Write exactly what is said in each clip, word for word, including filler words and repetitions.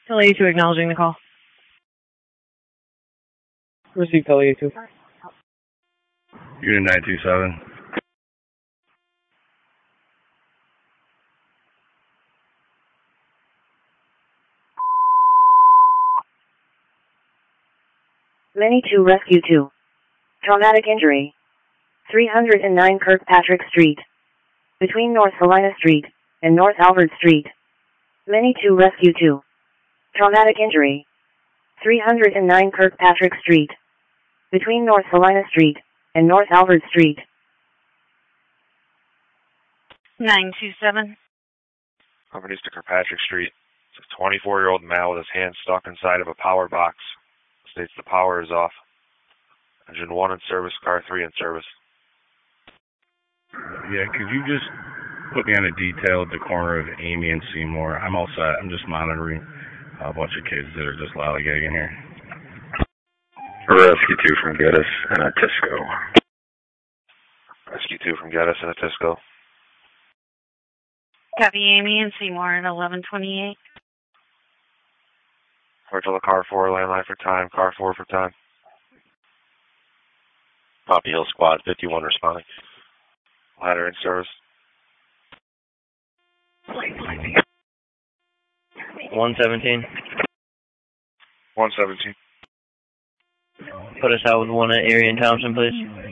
Tele A two acknowledging the call. Receive Tele A two. Unit nine two seven. Many two Rescue two. Traumatic injury. three hundred nine Kirkpatrick Street. Between North Helena Street and North Albert Street. Many two Rescue two. Traumatic injury. three hundred nine Kirkpatrick Street. Between North Helena Street and North Albert Street. nine two seven. Companies to Kirkpatrick Street. It's a twenty-four-year-old male with his hand stuck inside of a power box. States the power is off. Engine one in service, car three in service. Yeah, could you just put me on a detail at the corner of Amy and Seymour? I'm all set. I'm just monitoring a bunch of kids that are just lollygagging here. Rescue two from Geddes and a Tisco. Rescue two from Geddes and a Tisco. Copy Amy and Seymour at eleven twenty-eight. Virtual to car four, landline for time, car four for time. Poppy Hill Squad fifty-one responding. Ladder in service. one seventeen. one seventeen. Put us out with one at Erie and Thompson, please.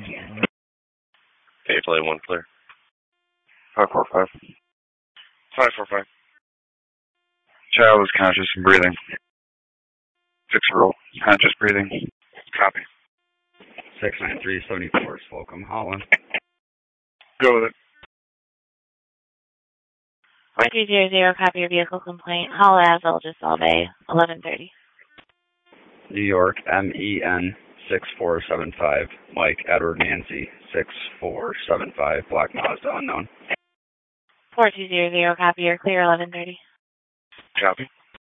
Okay, play one clear. five four five. five four five. Child is conscious and breathing. Six roll. Conscious breathing. Copy. six nine three seven four, Slocum, Holland. Go with it. four three zero zero, copy your vehicle complaint. Hall Ave, just all day, eleven thirty. New York, M E N six four seven five. Mike, Edward, Nancy, six four seven five. Black Mazda, unknown. four two zero zero, copy your clear, eleven thirty. Copy.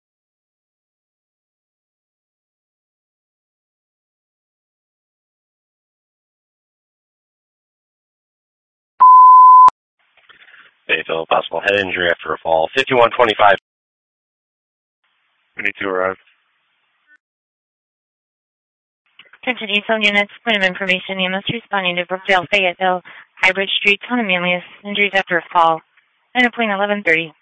Bayville, possible head injury after a fall. fifty-one twenty-five. We need to arrive. Attention East Zone units, point of information, E M S responding to Brookdale, Fayetteville, Hybrid Street, Town of Manlius, injuries after a fall. nine point eleven thirty.